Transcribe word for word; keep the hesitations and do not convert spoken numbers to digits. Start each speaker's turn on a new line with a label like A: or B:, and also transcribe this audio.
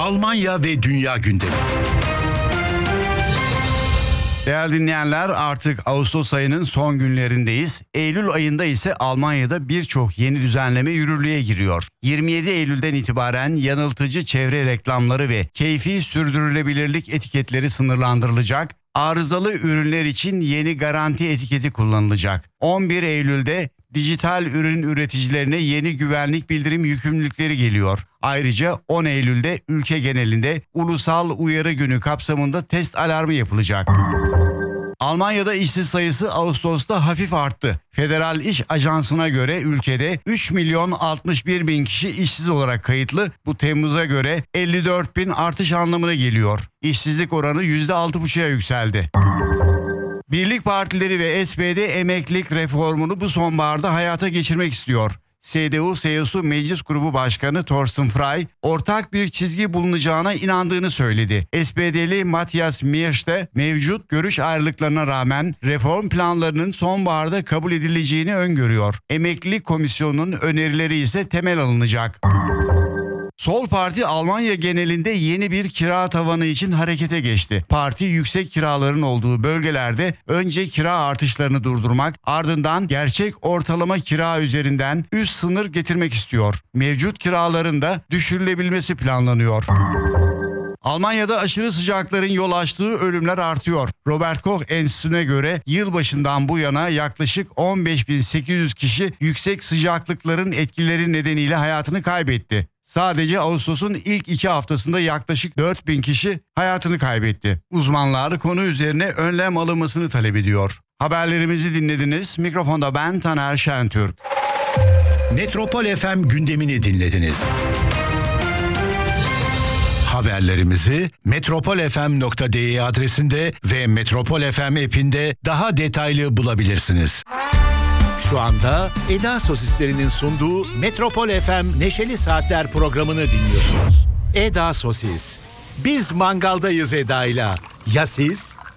A: Almanya ve dünya gündemi.
B: Değerli dinleyenler, artık Ağustos ayının son günlerindeyiz. Eylül ayında ise Almanya'da birçok yeni düzenleme yürürlüğe giriyor. yirmi yedi Eylül'den itibaren yanıltıcı çevre reklamları ve keyfi sürdürülebilirlik etiketleri sınırlandırılacak. Arızalı ürünler için yeni garanti etiketi kullanılacak. on bir Eylül'de dijital ürün üreticilerine yeni güvenlik bildirim yükümlülükleri geliyor. Ayrıca on Eylül'de ülke genelinde Ulusal Uyarı Günü kapsamında test alarmı yapılacak. Almanya'da işsiz sayısı Ağustos'ta hafif arttı. Federal İş Ajansı'na göre ülkede üç milyon altmış bir bin kişi işsiz olarak kayıtlı. Bu Temmuz'a göre elli dört bin artış anlamına geliyor. İşsizlik oranı yüzde altı buçuğa yükseldi. Birlik partileri ve S P D emeklilik reformunu bu sonbaharda hayata geçirmek istiyor. C D U C S U Meclis Grubu Başkanı Thorsten Frey, ortak bir çizgi bulunacağına inandığını söyledi. S P D'li Matthias Miersch de mevcut görüş ayrılıklarına rağmen reform planlarının sonbaharda kabul edileceğini öngörüyor. Emeklilik Komisyonu'nun önerileri ise temel alınacak. Sol Parti Almanya genelinde yeni bir kira tavanı için harekete geçti. Parti yüksek kiraların olduğu bölgelerde önce kira artışlarını durdurmak, ardından gerçek ortalama kira üzerinden üst sınır getirmek istiyor. Mevcut kiraların da düşürülebilmesi planlanıyor. Almanya'da aşırı sıcakların yol açtığı ölümler artıyor. Robert Koch Enstitüsü'ne göre yılbaşından bu yana yaklaşık on beş bin sekiz yüz kişi yüksek sıcaklıkların etkileri nedeniyle hayatını kaybetti. Sadece Ağustos'un ilk iki haftasında yaklaşık dört bin kişi hayatını kaybetti. Uzmanlar konu üzerine önlem alınmasını talep ediyor. Haberlerimizi dinlediniz. Mikrofonda ben Taner Şentürk.
A: Metropol F M gündemini dinlediniz. Haberlerimizi metropol f m nokta d e adresinde ve Metropol F M app'inde daha detaylı bulabilirsiniz. Şu anda Eda Sosislerinin sunduğu Metropol F M Neşeli Saatler programını dinliyorsunuz. Eda Sosis. Biz mangaldayız Eda'yla. Ya siz?